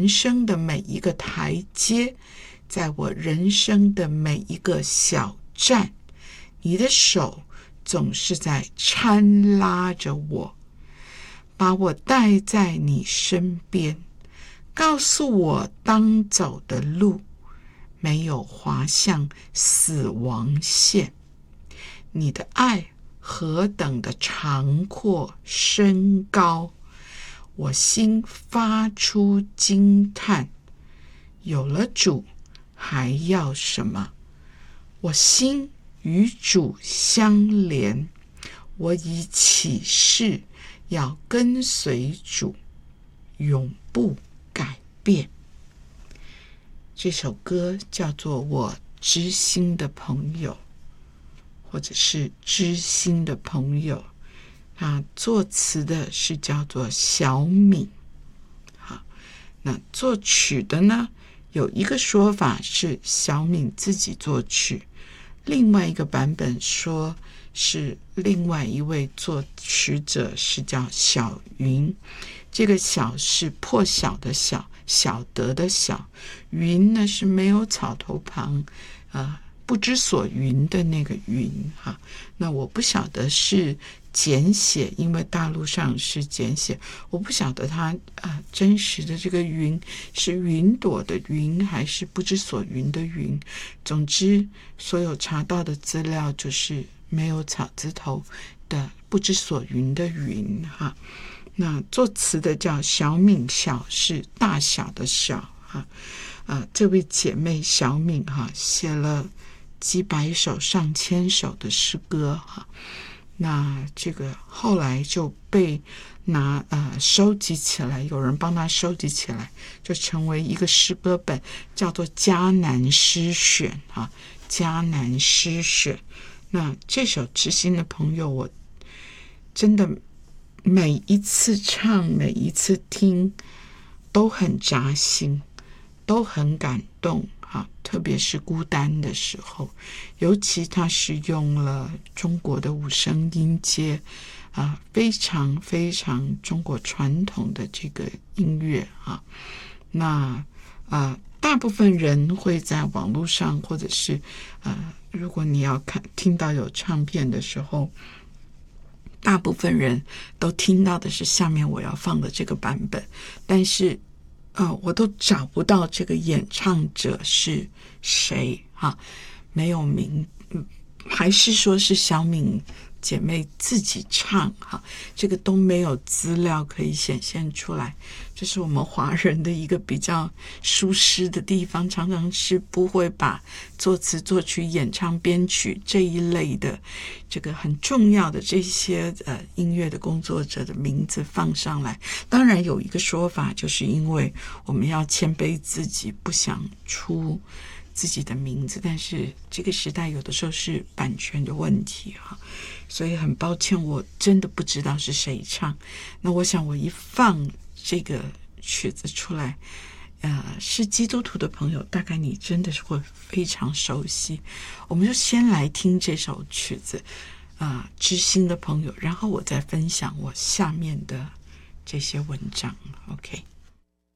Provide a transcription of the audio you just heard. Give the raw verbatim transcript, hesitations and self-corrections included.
人生的每一个台阶，在我人生的每一个小站，你的手总是在搀拉着我，把我带在你身边，告诉我当走的路没有滑向死亡线。你的爱何等的长阔深高，我心发出惊叹，有了主还要什么？我心与主相连，我已起誓要跟随主，永不改变。这首歌叫做《我知心的朋友》，或者是知心的朋友。啊，作词的是叫做小敏。好，那作曲的呢，有一个说法是小敏自己作曲，另外一个版本说是另外一位作曲者是叫小云。这个小是破晓的晓，晓得的晓，云呢是没有草头旁，呃，不知所云的那个云哈。那我不晓得是简写，因为大陆上是简写，我不晓得它呃真实的这个云是云朵的云还是不知所云的云。总之，所有查到的资料就是没有草字头的不知所云的云哈。那作词的叫小敏，小是大小的小哈。呃，这位姐妹小敏哈写了几百首上千首的诗歌哈。那这个后来就被拿呃收集起来，有人帮他收集起来，就成为一个诗歌本，叫做迦南诗选啊，迦南诗选。那这首知心的朋友，我真的每一次唱，每一次听都很扎心，都很感动啊，特别是孤单的时候，尤其他是用了中国的五声音阶啊，非常非常中国传统的这个音乐啊。那啊，大部分人会在网络上，或者是呃，如果你要看听到有唱片的时候，大部分人都听到的是下面我要放的这个版本，但是呃，我都找不到这个演唱者是谁哈，没有名，还是说是小敏姐妹自己唱哈，这个都没有资料可以显现出来。这是我们华人的一个比较疏失的地方，常常是不会把作词作曲演唱编曲这一类的这个很重要的这些呃音乐的工作者的名字放上来。当然有一个说法，就是因为我们要谦卑自己，不想出自己的名字，但是这个时代有的时候是版权的问题哈，所以很抱歉，我真的不知道是谁唱。那我想我一放这个曲子出来，呃，是基督徒的朋友，大概你真的是会非常熟悉。我们就先来听这首曲子，啊、呃，知心的朋友，然后我再分享我下面的这些文章。OK。